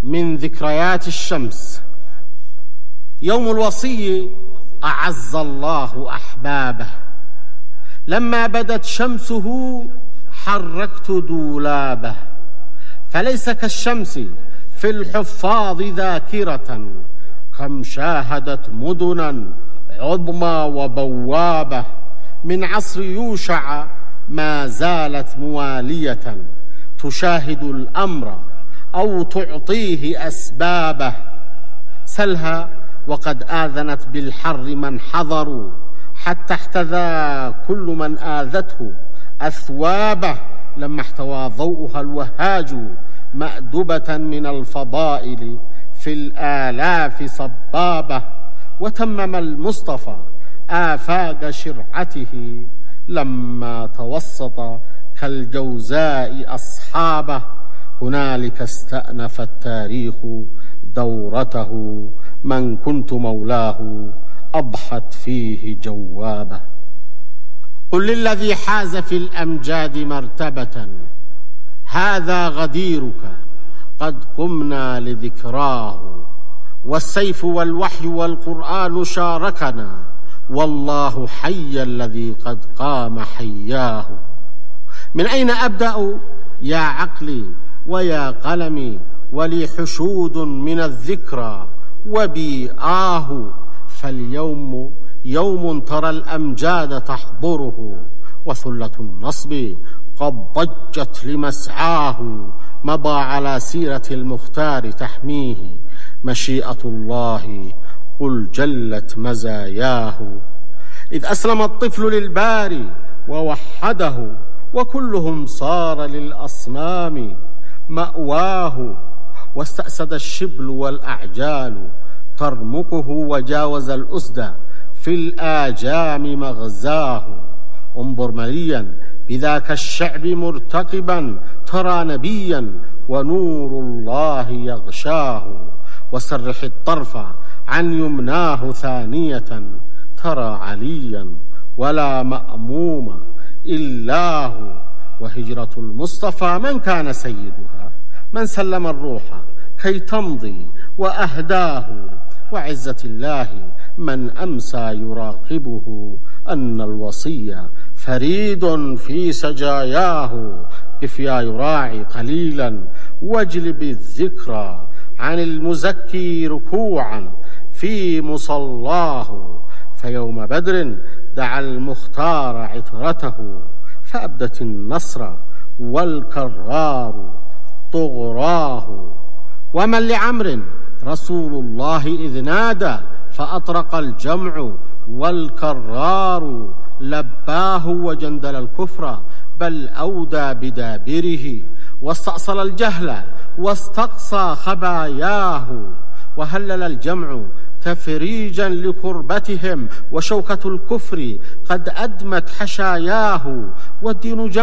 من ذكريات الشمس. يوم الوصي أعز الله أحبابه، لما بدت شمسه حركت دولابه، فليس كالشمس في الحفاظ ذاكرة، كم شاهدت مدنا عظمى وبوابة، من عصر يوشع ما زالت موالية، تشاهد الأمر أو تعطيه أسبابه. سلها وقد آذنت بالحر من حضروا، حتى احتذى كل من آذته أثوابه، لما احتوى ضوءها الوهاج مأدبة من الفضائل في الآلاف صبابة، وتمم المصطفى آفاق شرعته لما توسط كالجوزاء أصحابه. هنالك استأنف التاريخ دورته، من كنت مولاه أضحت فيه جوابه. قل للذي حاز في الأمجاد مرتبة، هذا غديرك قد قمنا لذكراه، والسيف والوحي والقرآن شاركنا، والله حي الذي قد قام حياه. من أين أبدأ يا عقلي ويا قلمي، ولي حشود من الذكرى وبي فاليوم يوم ترى الأمجاد تحضره، وثلة النصب قد ضجت لمسعاه، مضى على سيرة المختار تحميه، مشيئة الله قل جلت مزاياه. إذ أسلم الطفل للباري ووحده، وكلهم صار للأصنام مأواه، واستأسد الشبل والأعجال ترمقه، وجاوز الأسد في الآجام مغزاه. انظر مليا بذاك الشعب مرتقبا، ترى نبيا ونور الله يغشاه، وسرح الطرف عن يمناه ثانية، ترى عليا ولا مأموم إلا هو. وهجرة المصطفى من كان سيدها، من سلم الروح كي تمضي وأهداه، وعزة الله من أمسى يراقبه، أن الوصي فريد في سجاياه. قف يا يراعي قليلا واجلب الذكرى عن المزكي ركوعا في مصلاه، فيوم بدر دعا المختار عترته، فأبدت النصر والكرار طغراه. ومن لعمر رسول الله إذ نادى، فأطرق الجمع والكرار لباه، وجندل الكفر بل أودى بدابره، واستأصل الجهل واستقصى خباياه، وهلل الجمع تفريجا لكربتهم، وشوكة الكفر قد أدمت حشاياه، والدين